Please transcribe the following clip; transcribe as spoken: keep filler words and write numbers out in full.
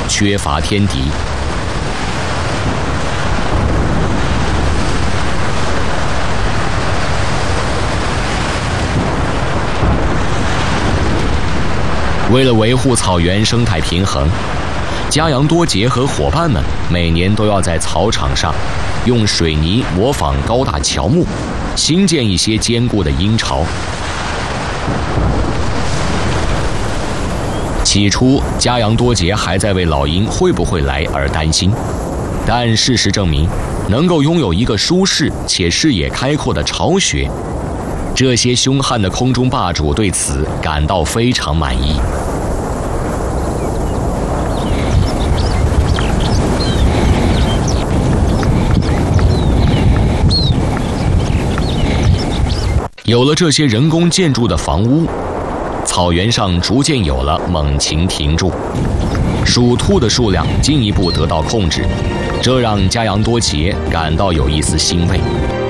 缺乏天敌。为了维护草原生态平衡，加扬多杰和伙伴们每年都要在草场上用水泥模仿高大乔木，新建一些坚固的鹰巢。起初，加扬多杰还在为老鹰会不会来而担心，但事实证明，能够拥有一个舒适且视野开阔的巢穴，这些凶悍的空中霸主对此感到非常满意。有了这些人工建筑的房屋，草原上逐渐有了猛禽停住，属兔的数量进一步得到控制，这让加扬多杰感到有一丝欣慰。